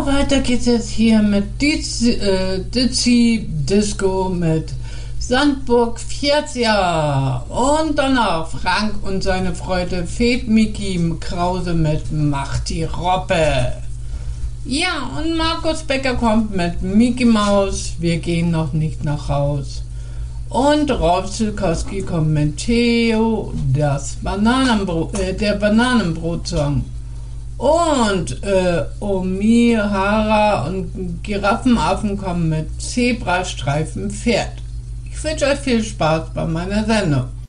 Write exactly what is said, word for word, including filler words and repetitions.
weiter geht's jetzt hier mit Dizzy, äh, Dizzy Disco mit Sandburg Fjärzja und danach Frank und seine Freude Fed Mickey Krause mit Macht die Robbe. Ja, und Markus Becker kommt mit Mickey Maus, wir gehen noch nicht nach Haus. Und Rolf Zilkowski kommt mit Theo, das Bananenbrot, äh, der Bananenbrot-Song. Und äh, Omihara und Giraffenaffen kommen mit Zebrastreifen Pferd. Ich wünsche euch viel Spaß bei meiner Sendung.